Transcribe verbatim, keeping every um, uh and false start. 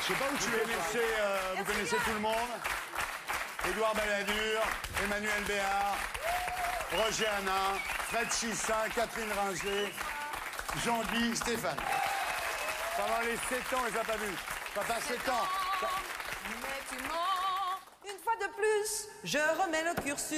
sais pas où tu es. Vous connaissez, euh, vous connaissez tout le monde. Édouard Balladur, Emmanuel Béard, Roger Hanin, Fred Chissin, Catherine Ringer, Jean-Guy, Stéphane. Pendant les sept ans, il les a pas vus. Papa, sept ans. Mais tu mens. Une fois de plus, je remets le cursus.